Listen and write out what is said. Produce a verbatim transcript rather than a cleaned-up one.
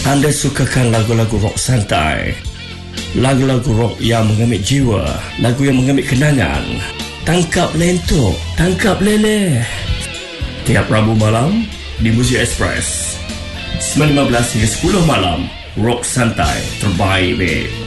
Anda sukakan lagu-lagu rock santai, lagu-lagu rock yang mengambil jiwa, lagu yang mengambil kenangan. Tangkap lentok, tangkap leleh. Tiap Rabu malam di Muzik Express sembilan lima belas hingga sepuluh malam. Rock santai terbaik, babe.